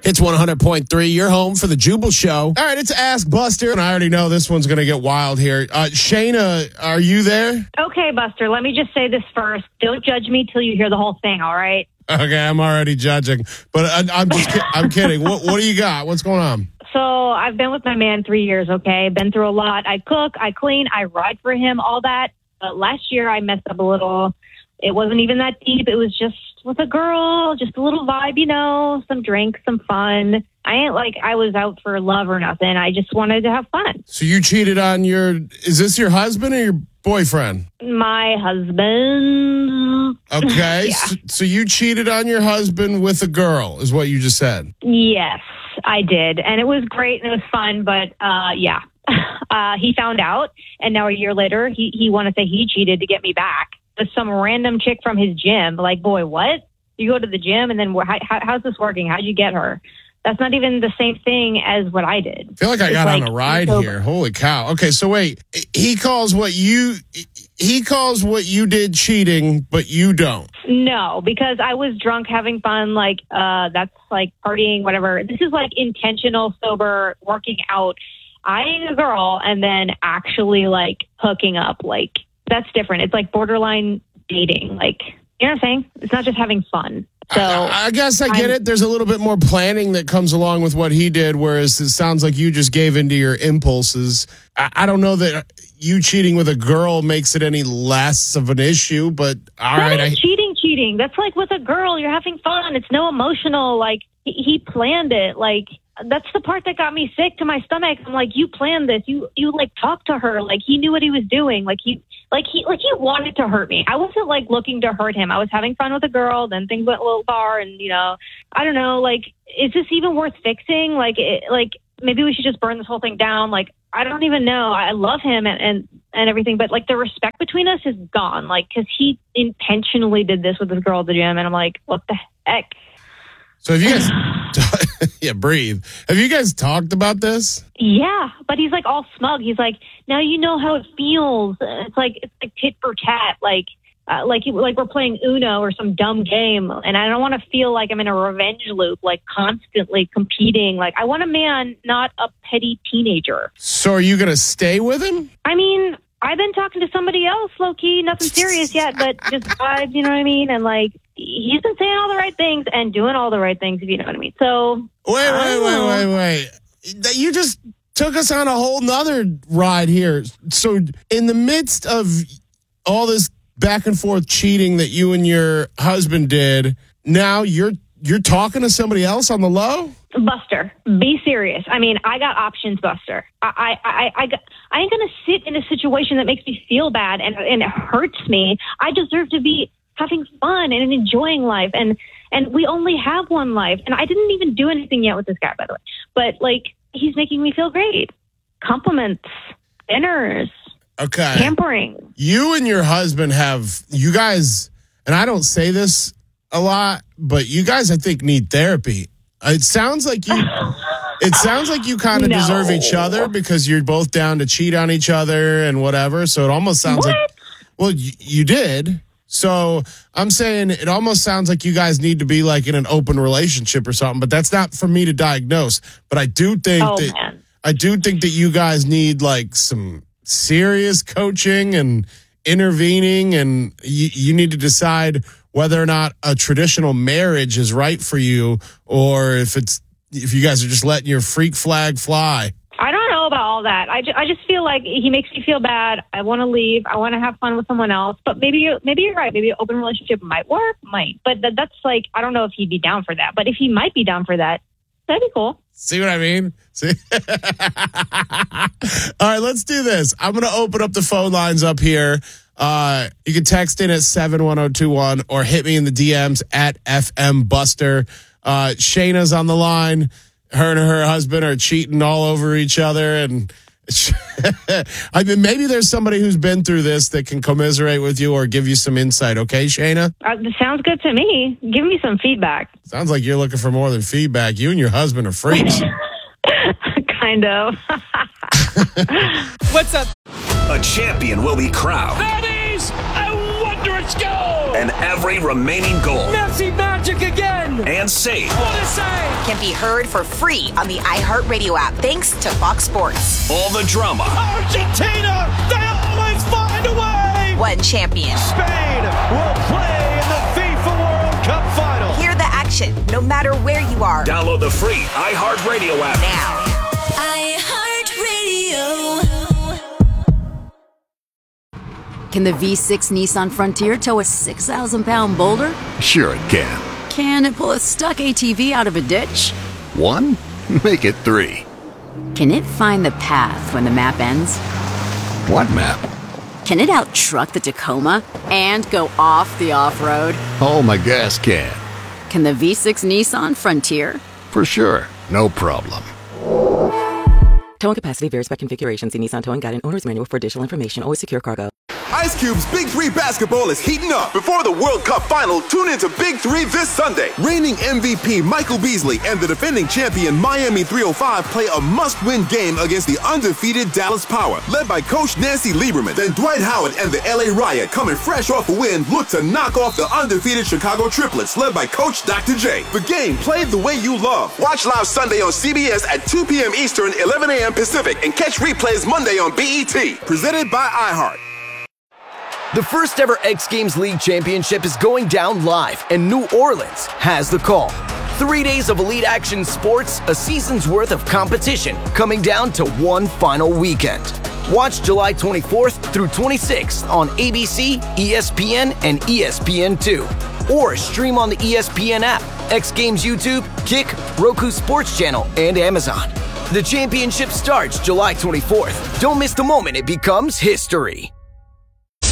It's 100.3. You're home for the Jubal Show. All right, it's Ask Buster, and I already know this one's going to get wild here. Shayna, are you there? Okay, Buster, let me just say this first. Don't judge me till you hear the whole thing, all right? Okay, I'm already judging, but I'm kidding. What do you got? What's going on? So I've been with my man 3 years, okay? Been through a lot. I cook, I clean, I ride for him, all that. But last year I messed up a little. It wasn't even that deep. It was just with a girl, just a little vibe, some drinks, some fun. I ain't like I was out for love or nothing. I just wanted to have fun. So you cheated on is this your husband or your boyfriend? My husband. Okay. Yeah. So you cheated on your husband with a girl is what you just said. Yes, I did. And it was great and it was fun. But yeah, he found out. And now a year later, he wanted to say he cheated to get me back. Some random chick from his gym. Like, boy, what? You go to the gym and then how's this working? How'd you get her? That's not even the same thing as what I did. I feel like I got on a ride here. Holy cow. Okay, so wait. He calls what you did cheating, but you don't. No, because I was drunk having fun. Like, that's like partying, whatever. This is like intentional, sober, working out, eyeing a girl, and then actually like hooking up. Like, that's different. It's like borderline dating. Like, you know what I'm saying? It's not just having fun. So I guess I get it. There's a little bit more planning that comes along with what he did, whereas it sounds like you just gave into your impulses. I don't know that you cheating with a girl makes it any less of an issue, but all right. Cheating. That's like with a girl. You're having fun. It's no emotional. Like, he planned it. Like, that's the part that got me sick to my stomach. I'm like, you planned this. You like talked to her. Like, he knew what he was doing. Like he wanted to hurt me. I wasn't like looking to hurt him. I was having fun with a girl. Then things went a little far, and I don't know. Like, is this even worth fixing? Like, maybe we should just burn this whole thing down. Like, I don't even know. I love him and everything, but like the respect between us is gone. Like, because he intentionally did this with this girl at the gym, and I'm like, what the heck? So have you guys, breathe. Have you guys talked about this? Yeah, but he's like all smug. He's like, now you know how it feels. It's like tit for tat. Like we're playing Uno or some dumb game. And I don't want to feel like I'm in a revenge loop, like constantly competing. Like, I want a man, not a petty teenager. So are you going to stay with him? I mean, I've been talking to somebody else, low-key, nothing serious yet, but just vibes, you know what I mean? And, like, he's been saying all the right things and doing all the right things, if you know what I mean. So, Wait. You just took us on a whole nother ride here. So, in the midst of all this back and forth cheating that you and your husband did, now you're talking to somebody else on the low? Buster, be serious. I mean, I got options, Buster. I ain't gonna sit in a situation that makes me feel bad and it hurts me. I deserve to be having fun and enjoying life, and we only have one life. And I didn't even do anything yet with this guy, by the way. But like, he's making me feel great. Compliments, dinners, okay, pampering. You and your husband you guys, and I don't say this a lot, but you guys, I think, need therapy. It sounds like you kind of deserve each other because you're both down to cheat on each other and whatever. So it almost sounds like, well, you did. So I'm saying it almost sounds like you guys need to be like in an open relationship or something, but that's not for me to diagnose. But I do think that you guys need like some serious coaching and intervening, and you need to decide whether or not a traditional marriage is right for you, or if you guys are just letting your freak flag fly. I don't know about all that. I just feel like he makes me feel bad. I want to leave. I want to have fun with someone else. But maybe you're right. Maybe an open relationship might work, But that's like, I don't know if he'd be down for that. But if he might be down for that, that'd be cool. See what I mean? See? All right, let's do this. I'm going to open up the phone lines up here. You can text in at 71021 or hit me in the DMs at FM Buster. Shayna's on the line. Her and her husband are cheating all over each other. And I mean, maybe there's somebody who's been through this that can commiserate with you or give you some insight. Okay, Shayna? Sounds good to me. Give me some feedback. Sounds like you're looking for more than feedback. You and your husband are freaks. Kind of. What's up? A champion will be crowned. That is a wondrous goal! and every remaining goal. Messi magic again! And save. What a save! Can be heard for free on the iHeartRadio app, thanks to Fox Sports. All the drama. Argentina! They always find a way! One champion. Spain will play in the FIFA World Cup final. Hear the action, no matter where you are. Download the free iHeartRadio app now. Can the V6 Nissan Frontier tow a 6,000-pound boulder? Sure it can. Can it pull a stuck ATV out of a ditch? 1? Make it 3. Can it find the path when the map ends? What map? Can it out-truck the Tacoma and go off the off-road? Oh, my gas can. Can the V6 Nissan Frontier? For sure. No problem. Towing capacity varies by configuration. See Nissan Towing Guide and Owner's Manual for additional information. Always secure cargo. Ice Cube's Big 3 basketball is heating up. Before the World Cup final, tune into Big 3 this Sunday. Reigning MVP Michael Beasley and the defending champion Miami 305 play a must-win game against the undefeated Dallas Power, led by Coach Nancy Lieberman. Then Dwight Howard and the LA Riot, coming fresh off a win, look to knock off the undefeated Chicago Triplets, led by Coach Dr. J. The game played the way you love. Watch live Sunday on CBS at 2 p.m. Eastern, 11 a.m. Pacific, and catch replays Monday on BET. Presented by iHeart. The first ever X Games League Championship is going down live, and New Orleans has the call. 3 days of elite action sports, a season's worth of competition, coming down to one final weekend. Watch July 24th through 26th on ABC, ESPN, and ESPN2. Or stream on the ESPN app, X Games YouTube, Kick, Roku Sports Channel, and Amazon. The championship starts July 24th. Don't miss the moment it becomes history.